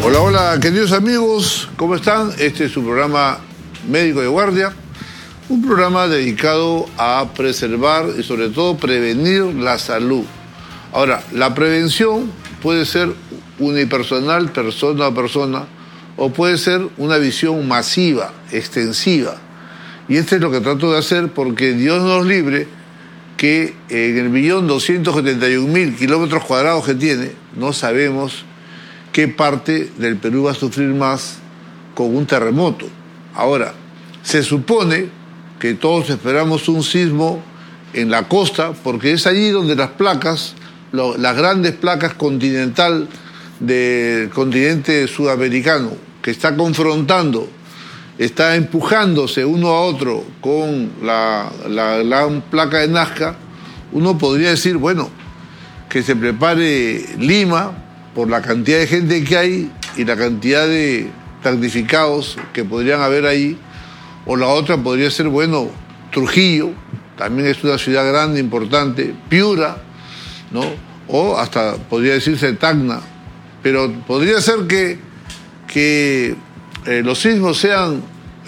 Hola, hola, queridos amigos, ¿cómo están? Este es su programa Médico de Guardia, un programa dedicado a preservar y sobre todo prevenir la salud. Ahora, la prevención puede ser unipersonal, persona a persona, o puede ser una visión masiva, extensiva. Y esto es lo que trato de hacer porque Dios nos libre que en el 1.271.000 kilómetros cuadrados que tiene, no sabemos qué parte del Perú va a sufrir más con un terremoto. Ahora, se supone que todos esperamos un sismo en la costa, porque es allí donde las placas, las grandes placas continental del continente sudamericano, que está confrontando, está empujándose uno a otro con la gran placa de Nazca, uno podría decir, bueno, que se prepare Lima, por la cantidad de gente que hay y la cantidad de damnificados que podrían haber ahí, o la otra podría ser, bueno, Trujillo, también es una ciudad grande, importante, Piura, ¿no? O hasta podría decirse Tacna, pero podría ser que los sismos sean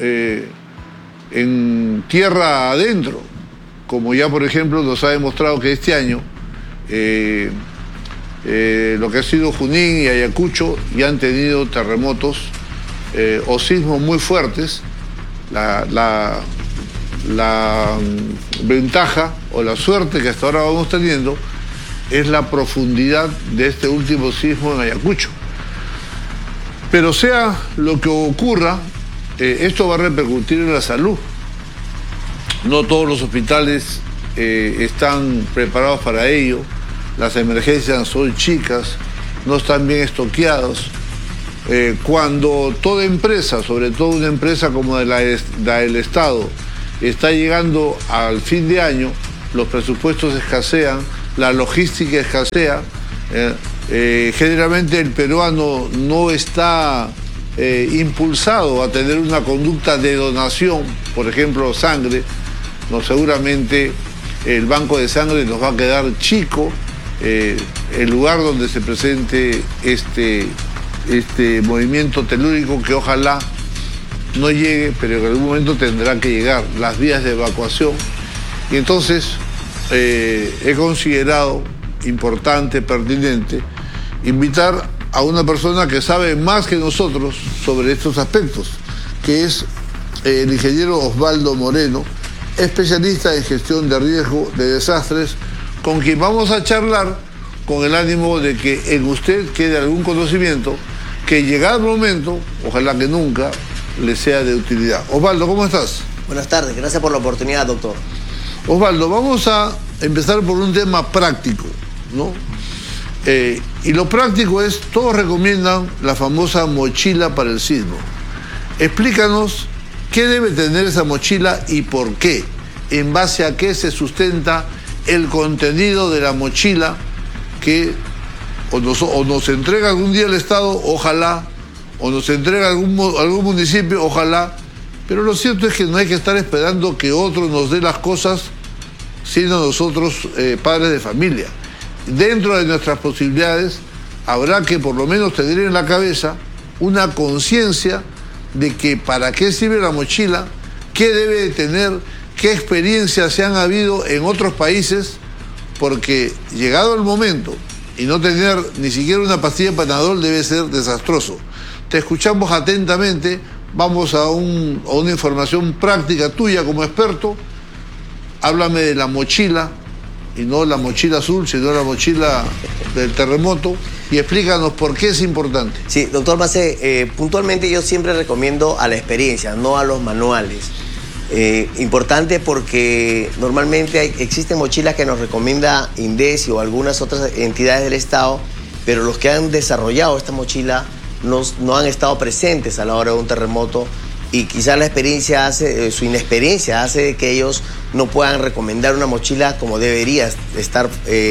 en tierra adentro, como ya por ejemplo nos ha demostrado que este año lo que ha sido Junín y Ayacucho ya han tenido terremotos o sismos muy fuertes. La ventaja o la suerte que hasta ahora vamos teniendo es la profundidad de este último sismo en Ayacucho. Pero sea lo que ocurra, esto va a repercutir en la salud. No todos los hospitales están preparados para ello. Las emergencias son chicas, no están bien estoqueados. Cuando toda empresa, sobre todo una empresa como la del Estado, está llegando al fin de año, los presupuestos escasean, la logística escasea. Generalmente el peruano no está impulsado a tener una conducta de donación, por ejemplo, sangre. No, seguramente el banco de sangre nos va a quedar chico. El lugar donde se presente este movimiento telúrico, que ojalá no llegue, pero en algún momento tendrá que llegar, las vías de evacuación. Y entonces he considerado importante, pertinente, invitar a una persona que sabe más que nosotros sobre estos aspectos, que es el ingeniero Osvaldo Moreno, especialista en gestión de riesgo de desastres, con quien vamos a charlar con el ánimo de que en usted quede algún conocimiento que llegado el momento, ojalá que nunca, le sea de utilidad. Osvaldo, ¿cómo estás? Buenas tardes, gracias por la oportunidad, doctor. Osvaldo, vamos a empezar por un tema práctico, ¿no? Y lo práctico es, todos recomiendan la famosa mochila para el sismo. Explícanos qué debe tener esa mochila y por qué, en base a qué se sustenta el contenido de la mochila que o nos entrega algún día el Estado, ojalá, o nos entrega algún municipio, ojalá, pero lo cierto es que no hay que estar esperando que otro nos dé las cosas, siendo nosotros padres de familia. Dentro de nuestras posibilidades habrá que por lo menos tener en la cabeza una conciencia de que para qué sirve la mochila, qué debe de tener, qué experiencias se han habido en otros países, porque llegado el momento y no tener ni siquiera una pastilla de Panadol debe ser desastroso. Te escuchamos atentamente, vamos a una información práctica tuya como experto. Háblame de la mochila, y no la mochila azul, sino la mochila del terremoto, y explícanos por qué es importante. Sí, doctor Macé, puntualmente yo siempre recomiendo a la experiencia, no a los manuales. Importante porque normalmente existen mochilas que nos recomienda INDECI o algunas otras entidades del Estado, pero los que han desarrollado esta mochila no han estado presentes a la hora de un terremoto, y quizás la experiencia su inexperiencia hace que ellos no puedan recomendar una mochila como debería estar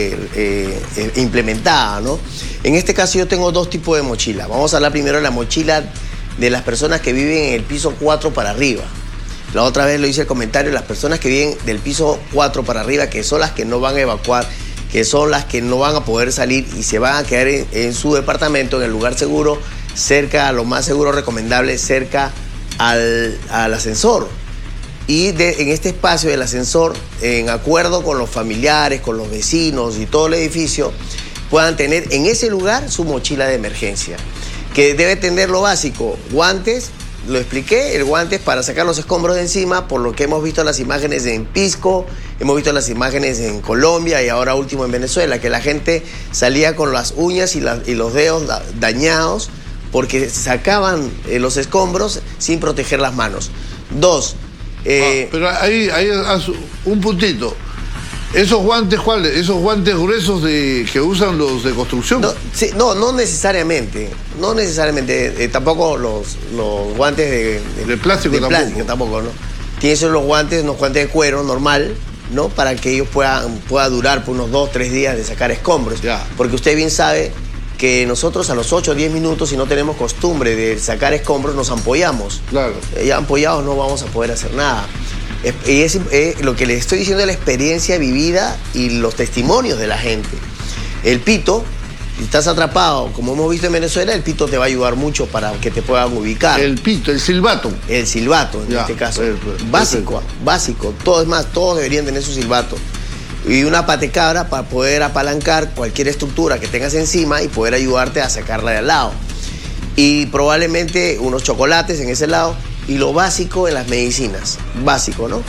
implementada, ¿no? En este caso yo tengo dos tipos de mochila. Vamos a hablar primero de la mochila de las personas que viven en el piso 4 para arriba. La otra vez lo hice el comentario, las personas que viven del piso 4 para arriba, que son las que no van a evacuar, que son las que no van a poder salir y se van a quedar en su departamento, en el lugar seguro, cerca, lo más seguro recomendable, cerca al ascensor. Y en este espacio del ascensor, en acuerdo con los familiares, con los vecinos y todo el edificio, puedan tener en ese lugar su mochila de emergencia, que debe tener lo básico: guantes, lo expliqué, el guante es para sacar los escombros de encima, por lo que hemos visto las imágenes en Pisco, hemos visto las imágenes en Colombia y ahora último en Venezuela, que la gente salía con las uñas y los dedos dañados porque sacaban los escombros sin proteger las manos. Dos, pero ahí un puntito. ¿Esos guantes cuáles? ¿Esos guantes gruesos que usan los de construcción? No, sí, no necesariamente. No necesariamente. Tampoco los guantes de plástico. De plástico tampoco, ¿no? Tienen que ser unos guantes de cuero normal, ¿no? Para que ellos pueda durar por unos 2 o 3 días de sacar escombros. Ya. Porque usted bien sabe que nosotros a los 8 o 10 minutos, si no tenemos costumbre de sacar escombros, nos ampollamos. Claro. Ya ampollados no vamos a poder hacer nada. Y es lo que les estoy diciendo es la experiencia vivida y los testimonios de la gente. El pito, si estás atrapado, como hemos visto en Venezuela, el pito te va a ayudar mucho para que te puedan ubicar. El pito, el silbato. El silbato, en este caso. Básico. Todos deberían tener su silbato. Y una patecabra para poder apalancar cualquier estructura que tengas encima y poder ayudarte a sacarla de al lado. Y probablemente unos chocolates en ese lado. Y lo básico en las medicinas, básico, ¿no?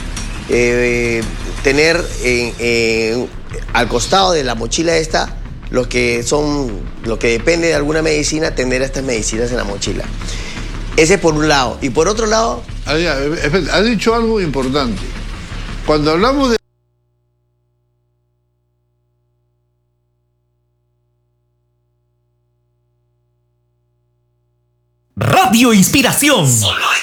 Tener al costado de la mochila esta, lo que depende de alguna medicina, tener estas medicinas en la mochila. Ese es por un lado. Y por otro lado... Has dicho algo importante. Cuando hablamos de... Radio Inspiración.